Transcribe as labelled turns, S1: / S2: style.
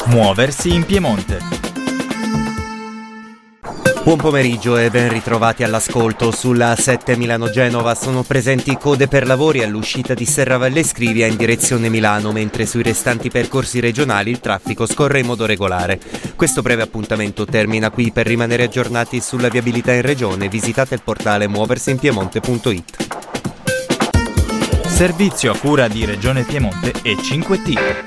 S1: Muoversi in Piemonte.
S2: Buon pomeriggio e ben ritrovati all'ascolto. Sulla A7 Milano-Genova sono presenti code per lavori all'uscita di Serravalle Scrivia in direzione Milano, mentre sui restanti percorsi regionali il traffico scorre in modo regolare. Questo breve appuntamento termina qui. Per rimanere aggiornati sulla viabilità in regione visitate il portale muoversiinpiemonte.it.
S1: Servizio a cura di Regione Piemonte e 5T.